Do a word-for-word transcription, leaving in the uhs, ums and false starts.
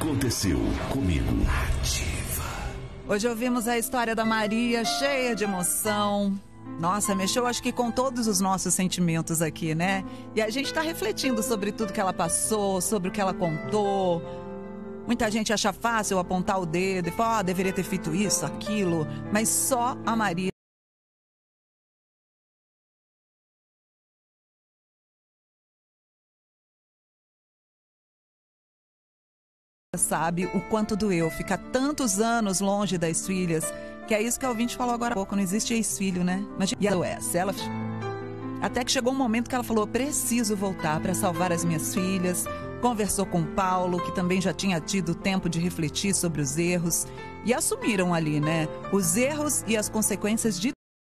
Aconteceu comigo. Hoje ouvimos a história da Maria, cheia de emoção. Nossa, mexeu acho que com todos os nossos sentimentos aqui, né? E a gente está refletindo sobre tudo que ela passou, sobre o que ela contou. Muita gente acha fácil apontar o dedo e falar, ah, deveria ter feito isso, aquilo. Mas só a Maria sabe o quanto doeu ficar tantos anos longe das filhas, que é isso que a ouvinte falou agora há pouco, não existe ex-filho, né? Mas e ela, ela até que chegou um momento que ela falou, preciso voltar para salvar as minhas filhas. Conversou com o Paulo, que também já tinha tido tempo de refletir sobre os erros, e assumiram ali, né, os erros e as consequências de